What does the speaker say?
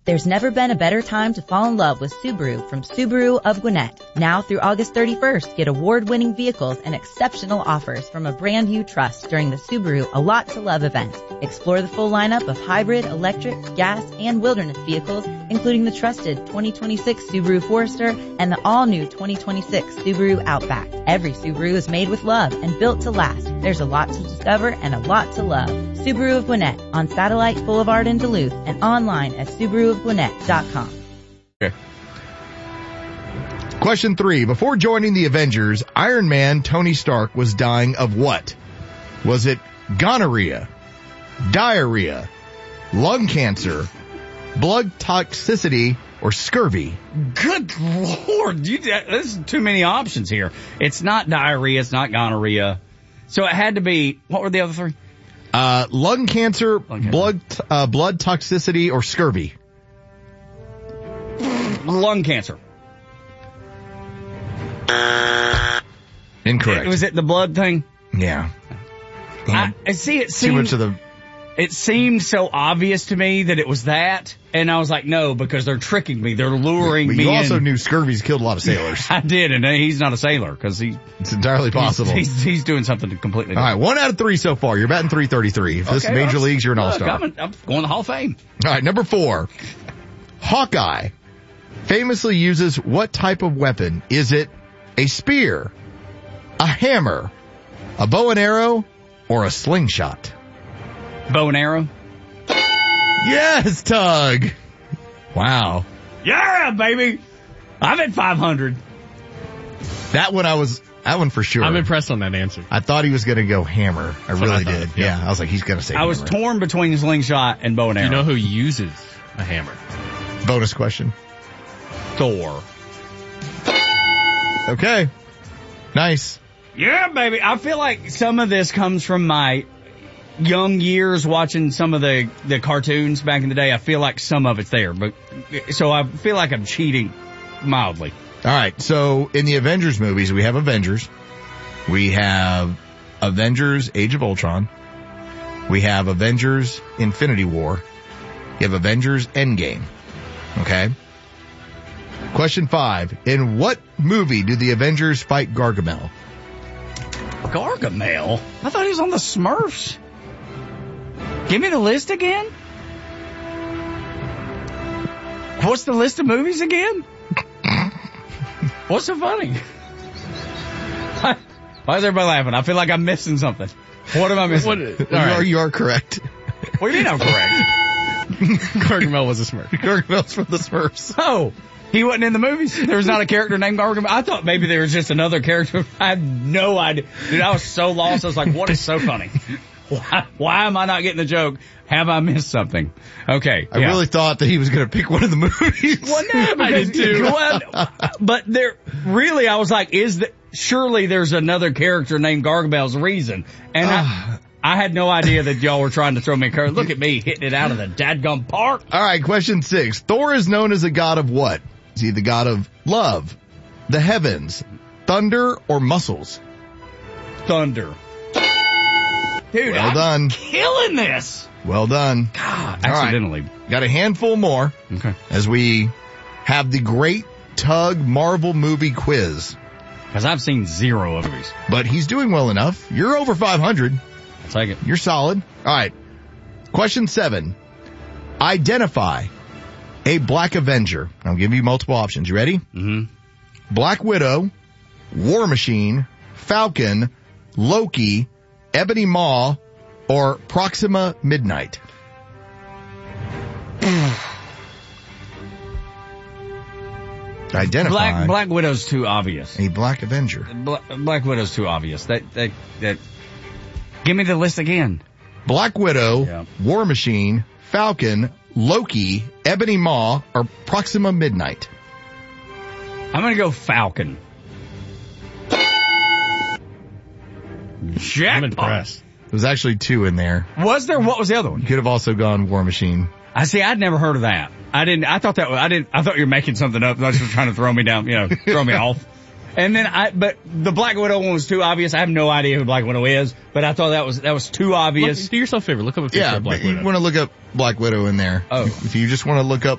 There's never been a better time to fall in love with Subaru from Subaru of Gwinnett. Now through August 31st, get award-winning vehicles and exceptional offers from a brand you trust during the Subaru A Lot to Love event. Explore the full lineup of hybrid, electric, gas, and wilderness vehicles, including the trusted 2026 Subaru Forester and the all-new 2026 Subaru Outback. Every Subaru is made with love and built to last. There's a lot to discover and a lot to love. Subaru of Gwinnett on Satellite Boulevard in Duluth and online at SubaruofGwinnett.com. Okay. Question 3. Before joining the Avengers, Iron Man Tony Stark was dying of what? Was it gonorrhea, diarrhea, lung cancer, blood toxicity, or scurvy? Good Lord. There's too many options here. It's not diarrhea. It's not gonorrhea. So it had to be, what were the other three? Lung cancer, blood toxicity, or scurvy. Lung cancer. Incorrect. Was it the blood thing? Yeah. I see. It seemed too much of the. It seemed so obvious to me that it was that, and I was like, no, because they're tricking me. They're luring but me. You also knew scurvy's killed a lot of sailors. I did, and he's not a sailor because it's entirely possible. He's doing something completely different. All right, 1 out of 3 so far. You're batting .333. If this is Major Leagues, you're an all-star. I'm going to the Hall of Fame. All right, number 4. Hawkeye famously uses what type of weapon? Is it a spear, a hammer, a bow and arrow, or a slingshot? Bow and arrow. Yes, Tug. Wow. Yeah, baby. I'm at 500. That one for sure. I'm impressed on that answer. I thought he was going to go hammer. I really did. Yeah. I was like, he's going to say I hammer. was torn between slingshot and bow and arrow. You know who uses a hammer? Bonus question. Thor. Okay. Nice. Yeah, baby. I feel like some of this comes from my young years watching some of the cartoons back in the day. I feel like some of it's there, but so I feel like I'm cheating mildly. All right. So in the Avengers movies, we have Avengers. We have Avengers Age of Ultron. We have Avengers Infinity War. You have Avengers Endgame. Okay. Question 5. In what movie do the Avengers fight Gargamel? Gargamel? I thought he was on the Smurfs. Give me the list again. What's the list of movies again? What's so funny? Why is everybody laughing? I feel like I'm missing something. What am I missing? You are correct. What do you mean I'm correct? Gargamel was a Smurf. Gargamel's from the Smurfs. Oh, he wasn't in the movies? There was not a character named Gargamel? I thought maybe there was just another character. I had no idea. Dude, I was so lost. I was like, what is so funny? Why am I not getting the joke? Have I missed something? Okay. I really thought that he was going to pick one of the movies. Well, no, I did too. But I was like, surely there's another character named Gargamel's reason. And I had no idea that y'all were trying to throw me a curve. Look at me hitting it out of the dadgum park. All right, question 6. Thor is known as a god of what? Is he the god of love, the heavens, thunder, or muscles? Thunder. Dude, well done. I'm killing this. Well done. God, accidentally. Right. Got a handful more. Okay. As we have the Great Tug Marvel movie quiz. Because I've seen 0 of these. But he's doing well enough. You're over 500. I'll take it. You're solid. All right. Question 7. Identify a Black Avenger. I'll give you multiple options. You ready? Mm-hmm. Black Widow, War Machine, Falcon, Loki, Ebony Maw, or Proxima Midnight? Identify. Black Widow's too obvious. A Black Avenger. Black Widow's too obvious. That. Give me the list again. Black Widow, War Machine, Falcon, Loki, Ebony Maw, or Proxima Midnight? I'm gonna go Falcon. Jackpot. I'm impressed. There's actually 2 in there. Was there? What was the other one? You could have also gone War Machine. I'd never heard of that. I thought you were making something up. That's just trying to throw me down, throw me off. And then but the Black Widow one was too obvious. I have no idea who Black Widow is, but I thought that was too obvious. Do yourself a favor. Look up a picture of Black Widow. You want to look up Black Widow in there. Oh. If you just want to look up